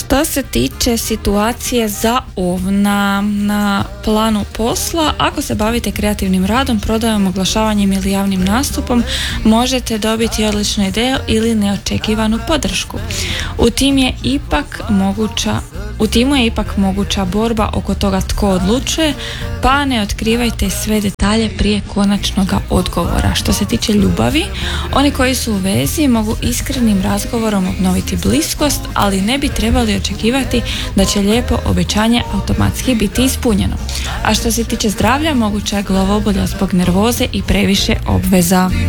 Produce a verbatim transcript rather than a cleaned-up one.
Što se tiče situacije za ovna na planu posla, ako se bavite kreativnim radom, prodajom, oglašavanjem ili javnim nastupom, možete dobiti odličnu ideju ili neočekivanu podršku. U tim je ipak moguća U timu je ipak moguća borba oko toga tko odlučuje, pa ne otkrivajte sve detalje prije konačnog odgovora. Što se tiče ljubavi, oni koji su u vezi mogu iskrenim razgovorom obnoviti bliskost, ali ne bi trebali očekivati da će lijepo obećanje automatski biti ispunjeno. A što se tiče zdravlja, moguća je glavobolja zbog nervoze i previše obveza.